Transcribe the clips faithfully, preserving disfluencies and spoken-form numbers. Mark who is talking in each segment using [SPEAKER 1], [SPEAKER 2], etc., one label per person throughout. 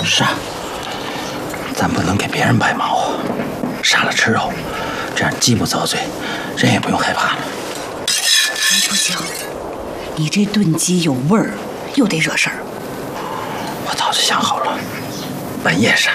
[SPEAKER 1] 是啊，咱不能给别人白忙活，杀了吃肉，这样鸡不遭罪，人也不用害怕了。
[SPEAKER 2] 哎，不行，你这炖鸡有味儿，又得惹事儿。
[SPEAKER 1] 我早就想好了，半夜杀。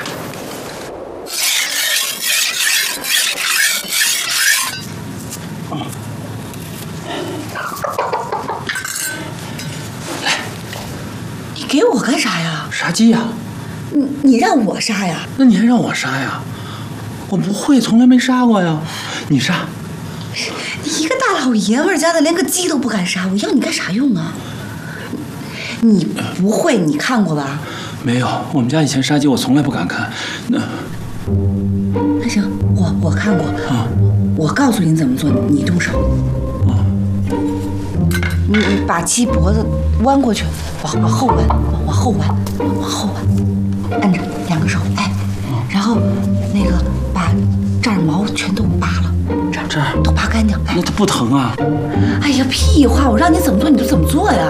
[SPEAKER 2] 你给我干啥呀？
[SPEAKER 1] 杀鸡呀！
[SPEAKER 2] 你你让我杀呀？
[SPEAKER 1] 那你还让我杀呀？我不会，从来没杀过呀。你杀。
[SPEAKER 2] 你一个大老爷们儿家的，连个鸡都不敢杀，我要你干啥用啊？你不会，你看过吧？
[SPEAKER 1] 没有，我们家以前杀鸡，我从来不敢看。那
[SPEAKER 2] 那行，我我看过
[SPEAKER 1] 啊，
[SPEAKER 2] 我告诉你怎么做，你动手。
[SPEAKER 1] 啊，
[SPEAKER 2] 你你把鸡脖子弯过去，往往后弯，往往后弯，往后弯，按着两个手，哎，然后那个把这儿毛全都拔了，这儿
[SPEAKER 1] 这儿
[SPEAKER 2] 都拔干净。哎
[SPEAKER 1] 那它不疼啊？
[SPEAKER 2] 哎呀，屁话！我让你怎么做你就怎么做呀。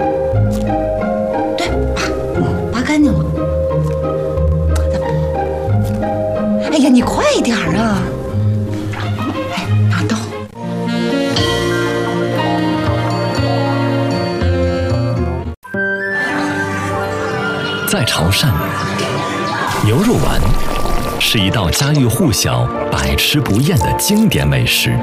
[SPEAKER 2] 对，拔拔干净了。哎呀，你快点儿啊！哎，拿刀。
[SPEAKER 3] 在潮汕，牛肉丸是一道家喻户晓、百吃不厌的经典美食。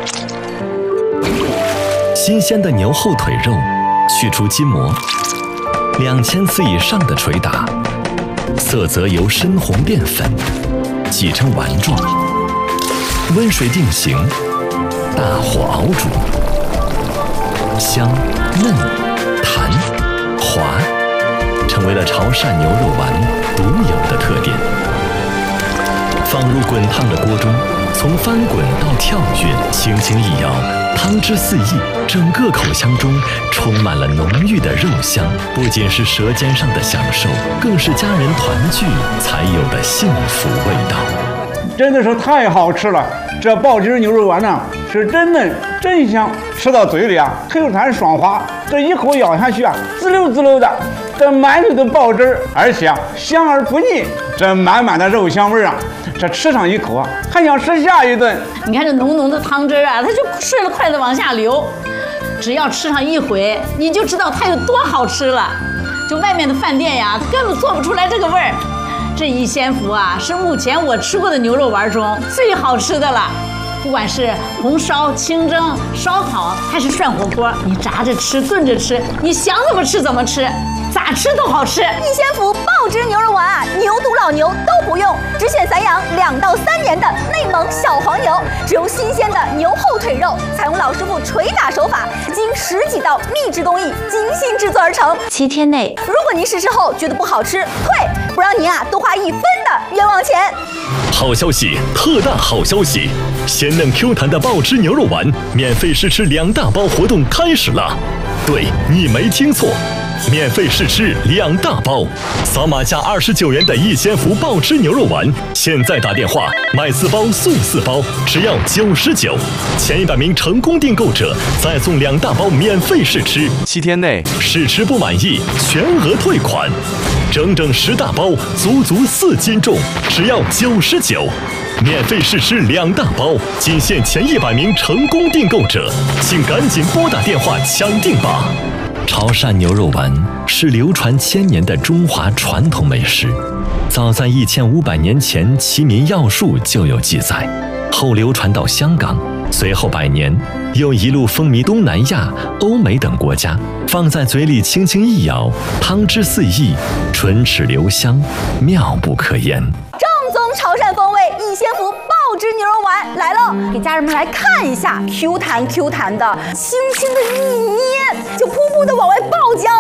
[SPEAKER 3] 新鲜的牛后腿肉，去除筋膜，两千次以上的捶打，色泽由深红变粉，挤成丸状，温水定型，大火熬煮，香嫩弹滑，成为了潮汕牛肉丸独有的特点。放入滚烫的锅中，从翻滚到跳跃，轻轻一摇，汤汁四溢，整个口腔中充满了浓郁的肉香，不仅是舌尖上的享受，更是家人团聚才有的幸福味道。
[SPEAKER 4] 真的是太好吃了！这爆汁牛肉丸呢，是真嫩真香，吃到嘴里啊，Q弹爽滑，这一口咬下去啊，滋溜滋溜的，这满嘴的爆汁，而且啊香而不腻，这满满的肉香味啊，这吃上一口啊，还想吃下一顿。
[SPEAKER 5] 你看这浓浓的汤汁啊，它就顺着筷子往下流，只要吃上一回，你就知道它有多好吃了。就外面的饭店呀，它根本做不出来这个味儿。这一仙福啊，是目前我吃过的牛肉丸中最好吃的了。不管是红烧、清蒸、烧烤，还是涮火锅，你炸着吃、炖着吃，你想怎么吃怎么吃，咋吃都好吃。
[SPEAKER 6] 一仙福爆汁牛肉丸啊，牛犊老牛都不用，只选散养两到三年的内蒙小黄牛，只用新鲜的牛后腿肉，采用老师傅捶打手法，经十几道秘制工艺精心制作而成。
[SPEAKER 7] 七天内，
[SPEAKER 6] 如果您试吃后觉得不好吃，退，不让您啊多花一分的冤枉钱。
[SPEAKER 3] 好消息，特大好消息！鲜嫩 Q 弹的爆汁牛肉丸免费试吃两大包活动开始了。对，你没听错，免费试吃两大包，扫码价二十九元的一仙福爆汁牛肉丸，现在打电话买四包送四包，只要九十九，前一百名成功订购者再送两大包免费试吃，
[SPEAKER 8] 七天内
[SPEAKER 3] 试吃不满意全额退款。整整十大包，足足四斤重，只要九十九。免费试吃两大包，仅限前一百名成功订购者，请赶紧拨打电话抢订吧。潮汕牛肉丸是流传千年的中华传统美食，早在一千五百年前《齐民要术》就有记载，后流传到香港，随后百年又一路风靡东南亚、欧美等国家。放在嘴里轻轻一咬，汤汁四溢，唇齿留香，妙不可言。
[SPEAKER 6] 正宗潮汕风味一仙福爆汁牛肉丸来了，给家人们来看一下 ，Q 弹 Q 弹的，轻轻的一捏就噗噗的往外爆浆。